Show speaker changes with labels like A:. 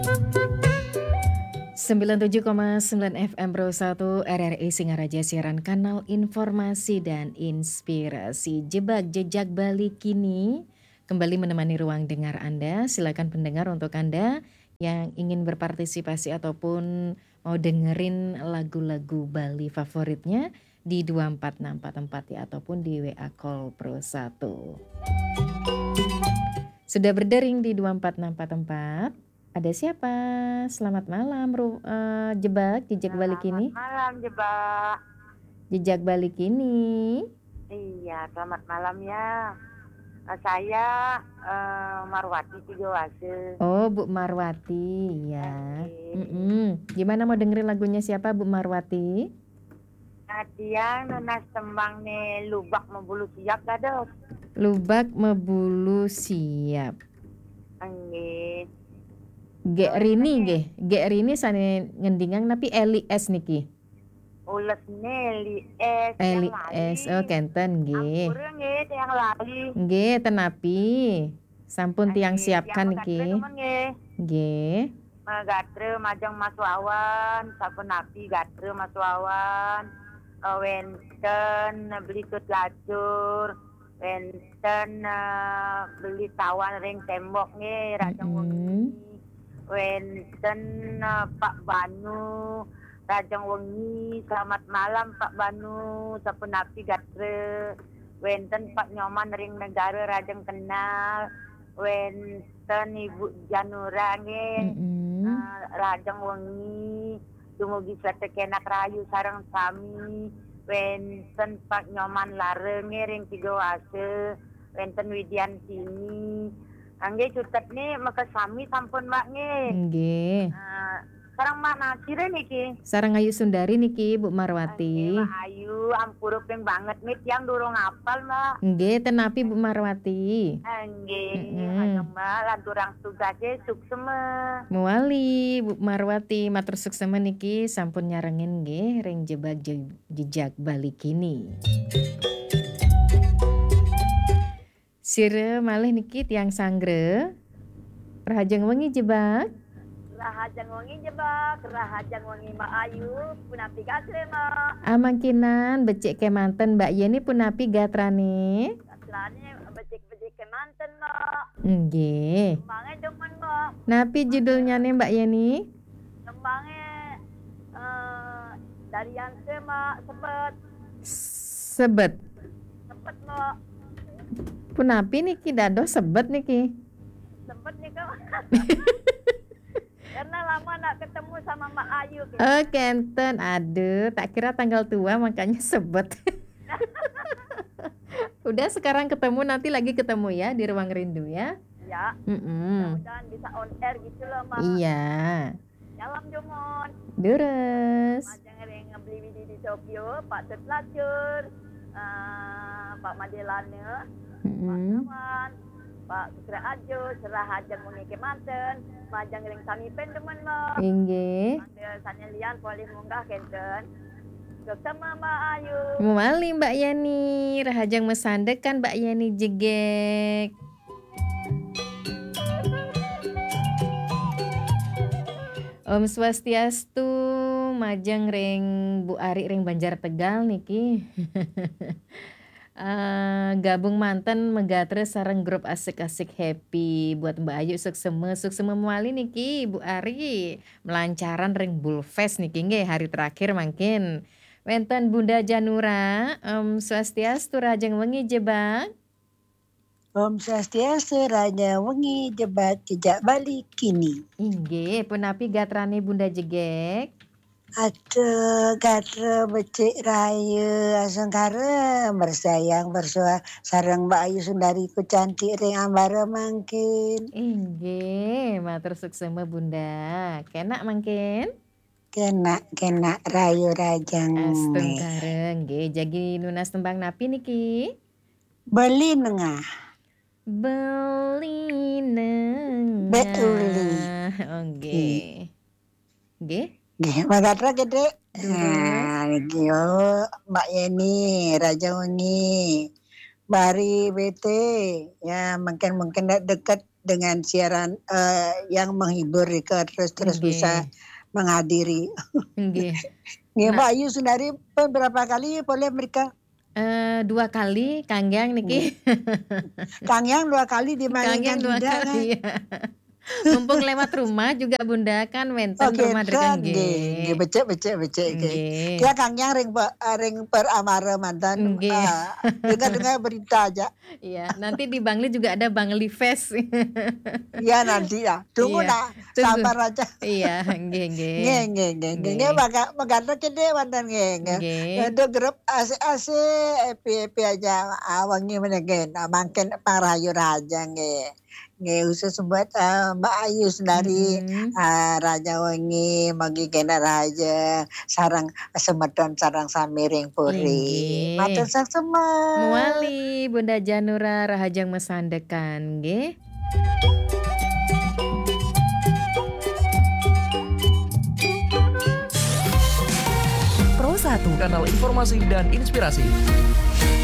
A: 97,9 FM Pro 1 RRI Singaraja siaran kanal informasi dan inspirasi. Jebak jejak balik kini kembali menemani ruang dengar Anda. Silakan pendengar untuk Anda yang ingin berpartisipasi ataupun mau dengerin lagu-lagu Bali favoritnya di 24644 ya ataupun di WA Call Pro 1. Sudah berdering di 24644. Ada siapa? Selamat malam, Jebak, jejak balik
B: Selamat
A: ini.
B: malam, Jebak.
A: Jejak balik ini.
B: Iya, selamat malam ya. Saya Marwati Tijoase.
A: Oh, Bu Marwati, ya. Gimana mau dengerin lagunya siapa, Bu Marwati?
B: Tiang nunas tembang ne lubak membulu siap dados.
A: Lubak mebulu siap.
B: Nggih.
A: Gek Rini nggih. Gek Rini sane ngendingang napi Eli S niki.
B: Ules Neli S
A: Eli
B: yang lali.
A: S, oh kenten nggih.
B: Ampura nggih yang lali.
A: Nggih, tenapi. Sampun tiang siapkan niki. Nggih.
B: Gatre majang maswawan, sapenapi gatre maswawan. Wenten beli tut lacur, wenten beli tawan ring tembok nggih Rajang Wengi. Wenten Pak Banu Rajang Wengi, selamat malam Pak Banu, sapenapi gatre. Wenten Pak Nyoman ring negara Rajang Kenal. Wenten Ibu Janura nggih. Rajang Wengi. Dumugi Setekenak Rayu sareng sami. Wenten Pak Nyoman Lareng ring Tigoase. Wenten Widian Sini. Nggih cutet nih maka sami sampun Mak nggih.
A: Nggih.
B: Sareng Mak Nasire niki.
A: Sareng Ayu Sundari niki Bu Marwati.
B: Mak Ayu ampura ping banget mit yang durung apal Mak.
A: Nggih, tenapi Bu Marwati.
B: Nggih, Mbak lanturang tugase suksema.
A: Muali Bu Marwati matur suksema niki sampun nyarengin nggih ring jebak jejak balik kini. Sire malih niki tiang sangre. Rahajeng wengi jebak.
B: Rahajeng wengi jebak, rahajeng wengi Mak Ayu, punapi gasre Mak.
A: Amangkinan becik kemanten Mbak Yeni punapi gatrane.
B: Gatrane becik-becik kemanten Mak.
A: Nggih.
B: Tembange demen Mak.
A: Napi judulnya nih Mbak Yeni?
B: Tembange dari yang Mak, sebet.
A: Sebet.
B: Sebet Mak.
A: Punapi niki dadoh sebet niki.
B: Sebet nih kau. Karena lama nak ketemu sama Mak Ayu.
A: Oh kenten, aduh tak kira tanggal tua makanya sebet. Udah sekarang ketemu, nanti lagi ketemu ya di Ruang Rindu ya.
B: Ya. Mudah-mudahan bisa on air gitu loh Mak.
A: Iya.
B: Salam Jomon.
A: Dures.
B: Majang yang ngebeli bidi di Tokyo, Pak Tetlacur, Pak Madelane, Pak Kawan, Pak Sukra Ajo, Serah Hajang Mungi Kemanten, Majang ring sami pendemen Mak.
A: Inggih.
B: Panggil sanelian polih munggah kenten. Bersama Mbak Ayu.
A: Muali Mbak Yani, rahajang mesandekan Mbak Yani jegek. Om Swastiastu, majang ring Bu Ari ring Banjar Tegal niki. Gabung manten megatre sareng grup asik-asik happy buat Mbak Ayu sukseme muali niki Bu Ari melancaran ring Bulfest niki nggih hari terakhir mangkin. Wenten Bunda Janura, Om Swastiastu rajeng wengi jebak.
C: Om Swastiastu rajeng wengi jebak jejak balik kini.
A: Inggih, punapi gatrane Bunda jegek.
C: Aduh, gatre becik raya asengkara bersayang bersua sareng Mbak Ayu Sundari ku cantik ring ambara mangkin.
A: Inggih, matur suksema Bunda. Kenak mangkin?
C: Kenak rayu rajang.
A: Astung kareng nggih, jagi nunas tembang napi niki?
C: Beli nengah.
A: Beli nengah.
C: Betuli.
A: Nggih. Nggih.
C: Nggih, magatra gede. Niki Mbak Yeni Raja Wengi. Bari BT ya mungkin dekat dengan siaran, yang menghibur Rika, terus bisa
A: Nggih.
C: menghadiri.
A: Nggih.
C: Nggih,
A: Nah
C: Mbak Ayu Sundari pun berapa kali boleh mereka?
A: 2 kali Kangyang
C: Nggih.
A: niki.
C: Kangyang 2 kali dimainkan
A: Kangyang 2
C: tidak kan?
A: kali, ya. Mumpung lewat rumah juga Bunda, kan
C: Oh
A: wenten rumah dereng
C: kinten nggih,
A: nggih.
C: becik nggih.
A: Nggih.
C: Kia Kangyang ring per amare mantan,
A: Nggih.
C: dengar-dengar berita aja.
A: Iya, nanti di Bangli juga ada Bangli Fest.
C: Iya nanti ya, tunggu
A: Iya,
C: nak,
A: tunggu.
C: sabar aja.
A: Iya, nggih.
C: Nggih,
A: Nggih.
C: maganteng kene wonten nggih.
A: Nggih.
C: Untuk grup asik-asik, happy-happy aja, wengi meniki, mangken parahayu raja nggih. Nggih khusus buat, Mbak Ayu Sundari,
A: Mhm.
C: raja wengi, mugi kena raja, sareng semedon sareng samiring puri. Matur
A: Inggih.
C: saksema.
A: Moali Bunda Janura rahajang mesandekan, nggih.
D: Pro 1, kanal informasi dan inspirasi.